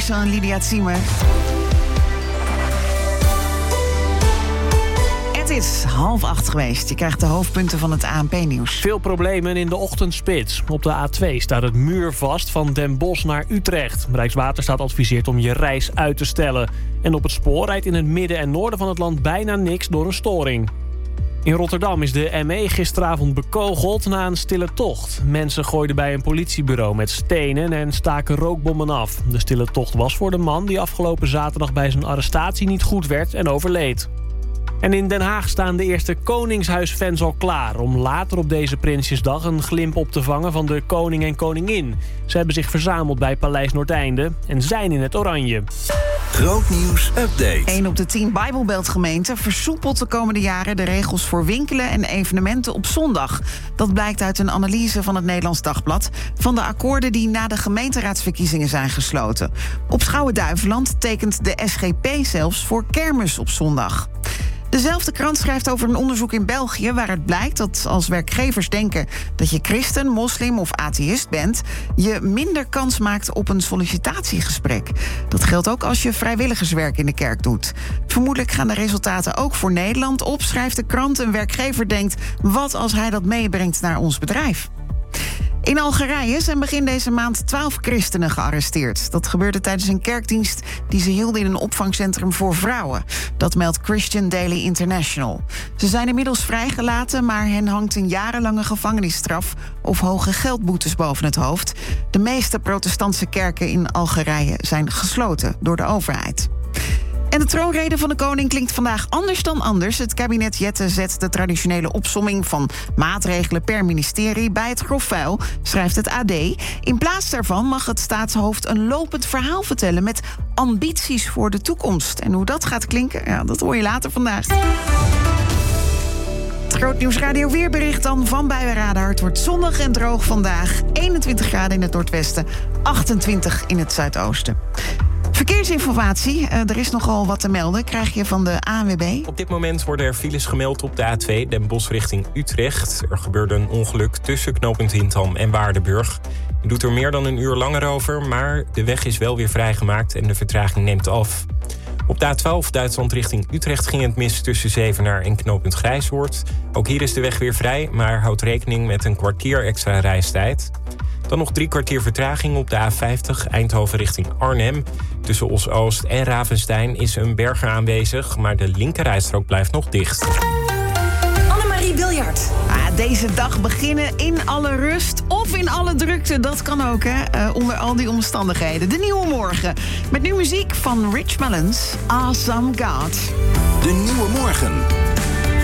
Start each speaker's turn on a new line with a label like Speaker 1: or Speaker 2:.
Speaker 1: Marcel en Lydia Ziemer. Het is 7:30 geweest. Je krijgt de hoofdpunten van het ANP-nieuws.
Speaker 2: Veel problemen in de ochtendspits. Op de A2 staat het muurvast van Den Bosch naar Utrecht. Rijkswaterstaat adviseert om je reis uit te stellen. En op het spoor rijdt in het midden en noorden van het land bijna niks door een storing. In Rotterdam is de ME gisteravond bekogeld na een stille tocht. Mensen gooiden bij een politiebureau met stenen en staken rookbommen af. De stille tocht was voor de man die afgelopen zaterdag bij zijn arrestatie niet goed werd en overleed. En in Den Haag staan de eerste Koningshuisfans al klaar om later op deze Prinsjesdag een glimp op te vangen van de koning en koningin. Ze hebben zich verzameld bij Paleis Noordeinde en zijn in het oranje.
Speaker 3: Grootnieuws update.
Speaker 1: 1 op de 10 Bijbelbeltgemeenten versoepelt de komende jaren de regels voor winkelen en evenementen op zondag. Dat blijkt uit een analyse van het Nederlands Dagblad van de akkoorden die na de gemeenteraadsverkiezingen zijn gesloten. Op Schouwen-Duiveland tekent de SGP zelfs voor kermis op zondag. Dezelfde krant schrijft over een onderzoek in België waaruit blijkt dat als werkgevers denken dat je christen, moslim of atheïst bent, je minder kans maakt op een sollicitatiegesprek. Dat geldt ook als je vrijwilligerswerk in de kerk doet. Vermoedelijk gaan de resultaten ook voor Nederland op, schrijft de krant. Een werkgever denkt, wat als hij dat meebrengt naar ons bedrijf? In Algerije zijn begin deze maand 12 christenen gearresteerd. Dat gebeurde tijdens een kerkdienst die ze hielden in een opvangcentrum voor vrouwen. Dat meldt Christian Daily International. Ze zijn inmiddels vrijgelaten, maar hen hangt een jarenlange gevangenisstraf of hoge geldboetes boven het hoofd. De meeste protestantse kerken in Algerije zijn gesloten door de overheid. En de troonrede van de koning klinkt vandaag anders dan anders. Het kabinet Jette zet de traditionele opsomming van maatregelen per ministerie bij het grofvuil, schrijft het AD. In plaats daarvan mag het staatshoofd een lopend verhaal vertellen met ambities voor de toekomst. En hoe dat gaat klinken, ja, dat hoor je later vandaag. Het Grootnieuws Radio weerbericht dan van Buienradar. Het wordt zonnig en droog vandaag. 21 graden in het noordwesten, 28 in het zuidoosten. Verkeersinformatie, er is nogal wat te melden, krijg je van de ANWB.
Speaker 4: Op dit moment worden er files gemeld op de A2 Den Bosch richting Utrecht. Er gebeurde een ongeluk tussen knooppunt Hintham en Waardenburg. Je doet er meer dan een uur langer over, maar de weg is wel weer vrijgemaakt en de vertraging neemt af. Op de A12 Duitsland richting Utrecht ging het mis tussen Zevenaar en knooppunt Grijshoort. Ook hier is de weg weer vrij, maar houd rekening met een kwartier extra reistijd. Dan nog 3 kwartier vertraging op de A50 Eindhoven richting Arnhem. Tussen Os-Oost en Ravenstein is een berger aanwezig, maar de linkerrijstrook blijft nog dicht.
Speaker 5: Annemarie Biljart.
Speaker 1: Deze dag beginnen in alle rust of in alle drukte. Dat kan ook, hè, onder al die omstandigheden. De Nieuwe Morgen. Met nu muziek van Rich Mullins, Awesome God.
Speaker 3: De Nieuwe Morgen.